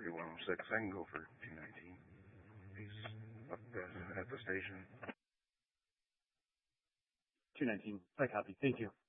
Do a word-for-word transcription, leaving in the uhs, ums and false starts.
three one oh six. I can go for two nineteen. He's up at the station. two nineteen. I copy. Thank you.